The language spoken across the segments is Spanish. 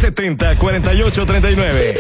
844-370-4839.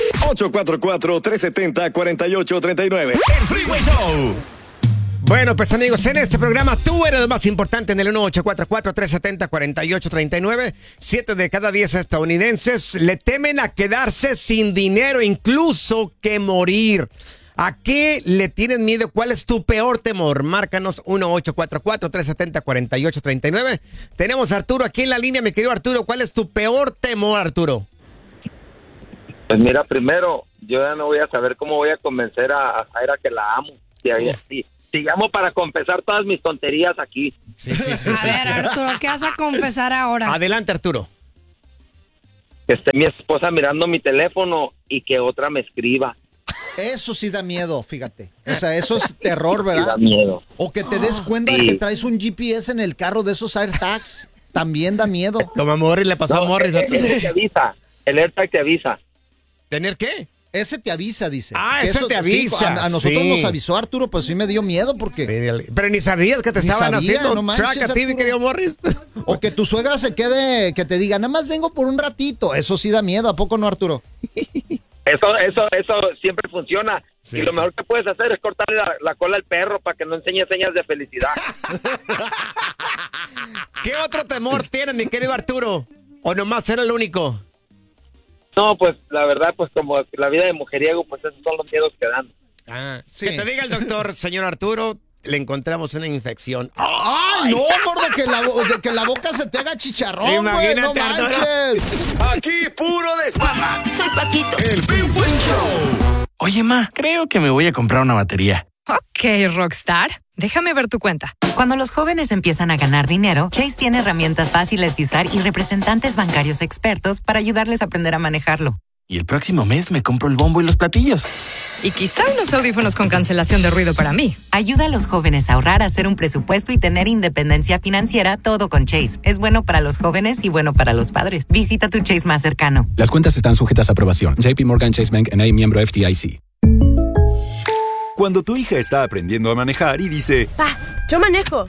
844-370-4839. El Freeway Show. Bueno, pues amigos, en este programa tú eres lo más importante en el 1844-370-4839. 7 de cada 10 estadounidenses le temen a quedarse sin dinero, incluso que morir. ¿A qué le tienes miedo? ¿Cuál es tu peor temor? Márcanos 1844-370-4839. Tenemos a Arturo aquí en la línea, mi querido Arturo. ¿Cuál es tu peor temor, Arturo? Pues mira, primero, yo ya no voy a saber cómo voy a convencer a Zaira que la amo. Sí. Te llamo para confesar todas mis tonterías aquí. Sí. A ver, Arturo, ¿qué vas a confesar ahora? Adelante, Arturo. Que esté mi esposa mirando mi teléfono y que otra me escriba. Eso sí da miedo, fíjate. O sea, eso es terror, ¿verdad? Sí da miedo. O que te des cuenta de que traes un GPS en el carro de esos AirTags. También da miedo. Como a Morris le pasó a Morris. Él te avisa. El AirTag te avisa. ¿Tener qué? Ese te avisa, dice. Ese te avisa. Sí, a nosotros nos avisó Arturo, pues sí me dio miedo porque... Sí, pero ni sabías que te estaban haciendo un track a ti, mi querido Morris. O que tu suegra se quede, que te diga, nada más vengo por un ratito. Eso sí da miedo, ¿a poco no, Arturo? Eso siempre funciona. Sí. Y lo mejor que puedes hacer es cortarle la cola al perro para que no enseñe señas de felicidad. ¿Qué otro temor tienes, mi querido Arturo? ¿O nomás era el único? No, pues la verdad, pues como la vida de mujeriego, pues esos son los miedos que dan. Sí. Que te diga el doctor, señor Arturo, le encontramos una infección. ¡Ay, no, gordo! Que la boca se te haga chicharrón, güey. No manches. Aquí puro desmadre. Soy Paquito. El Freeway Show. Oye, ma, creo que me voy a comprar una batería. Ok, Rockstar. Déjame ver tu cuenta. Cuando los jóvenes empiezan a ganar dinero, Chase tiene herramientas fáciles de usar y representantes bancarios expertos para ayudarles a aprender a manejarlo. Y el próximo mes me compro el bombo y los platillos. Y quizá unos audífonos con cancelación de ruido para mí. Ayuda a los jóvenes a ahorrar, a hacer un presupuesto y tener independencia financiera, todo con Chase. Es bueno para los jóvenes y bueno para los padres. Visita tu Chase más cercano. Las cuentas están sujetas a aprobación. JP Morgan Chase Bank N.A., miembro FDIC. Cuando tu hija está aprendiendo a manejar y dice... Pa, yo manejo.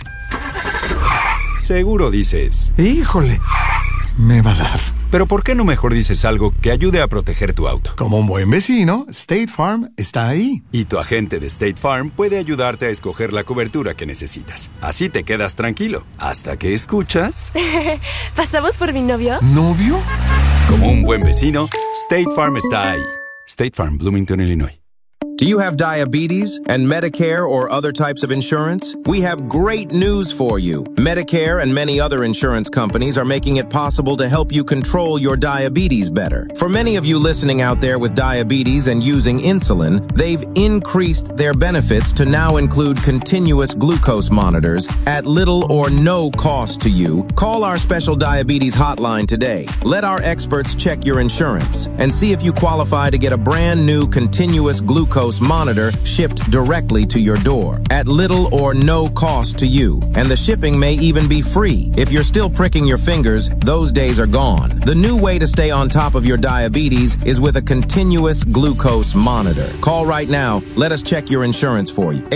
Seguro dices... Híjole, me va a dar. Pero ¿por qué no mejor dices algo que ayude a proteger tu auto? Como un buen vecino, State Farm está ahí. Y tu agente de State Farm puede ayudarte a escoger la cobertura que necesitas. Así te quedas tranquilo, hasta que escuchas... ¿Pasamos por mi novio? ¿Novio? Como un buen vecino, State Farm está ahí. State Farm, Bloomington, Illinois. Do you have diabetes and Medicare or other types of insurance? We have great news for you. Medicare and many other insurance companies are making it possible to help you control your diabetes better. For many of you listening out there with diabetes and using insulin, they've increased their benefits to now include continuous glucose monitors at little or no cost to you. Call our special diabetes hotline today. Let our experts check your insurance and see if you qualify to get a brand new continuous glucose monitor shipped directly to your door at little or no cost to you. And the shipping may even be free. If you're still pricking your fingers, those days are gone. The new way to stay on top of your diabetes is with a continuous glucose monitor. Call right now. Let us check your insurance for you.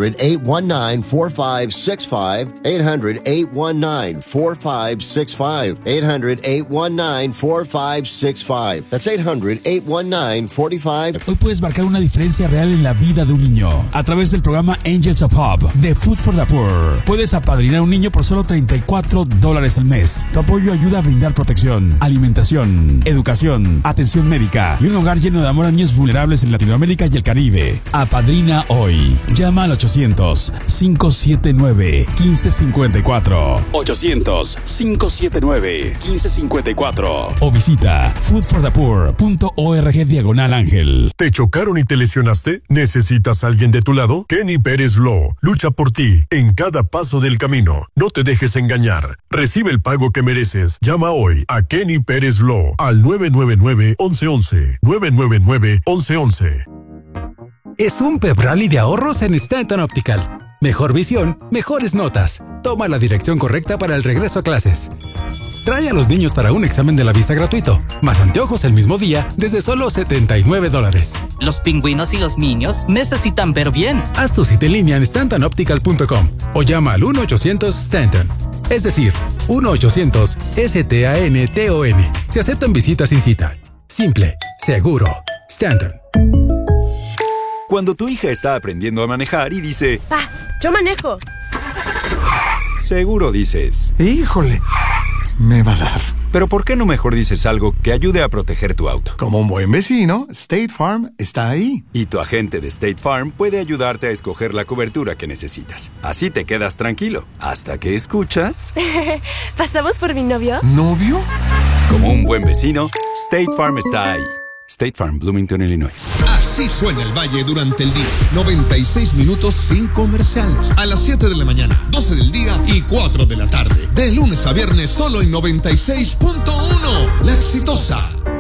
800-819-4565. 800-819-4565. 800-819-4565. That's 800-819-45. Hoy puedes marcar una diferencia real en la vida de un niño a través del programa Angels of Hope de Food for the Poor. Puedes apadrinar a un niño por solo $34 al mes. Tu apoyo ayuda a brindar protección, alimentación, educación, atención médica y un hogar lleno de amor a niños vulnerables en Latinoamérica y el Caribe. Apadrina hoy. Llama al 800-579-1554. 800-579-1554 o visita foodforthepoor.org/ángel. ¿Te chocaron y te lesionaste? ¿Necesitas a alguien de tu lado? Kenny Pérez Law lucha por ti en cada paso del camino. No te dejes engañar. Recibe el pago que mereces. Llama hoy a Kenny Pérez Law al 999-1111. 999-1111. Es un pep rally de ahorros en Stanton Optical. Mejor visión, mejores notas. Toma la dirección correcta para el regreso a clases. Trae a los niños para un examen de la vista gratuito, más anteojos el mismo día desde solo $79. Los pingüinos y los niños necesitan ver bien. Haz tu cita en línea en StantonOptical.com o llama al 1-800-STANTON. Es decir, 1-800-STANTON. Se aceptan visitas sin cita. Simple, seguro, Stanton. Cuando tu hija está aprendiendo a manejar y dice, Pa, yo manejo. seguro dices, Híjole, me va a dar. pero ¿por qué no mejor dices algo que ayude a proteger tu auto? Como un buen vecino, State Farm está ahí. Y tu agente de State Farm puede ayudarte a escoger la cobertura que necesitas. Así te quedas tranquilo, hasta que escuchas... ¿Pasamos por mi novio? ¿Novio? Como un buen vecino, State Farm está ahí. State Farm, Bloomington, Illinois. Así suena el valle durante el día. 96 minutos sin comerciales. A las 7 de la mañana, 12 del día y 4 de la tarde. De lunes a viernes solo en 96.1. La Exitosa.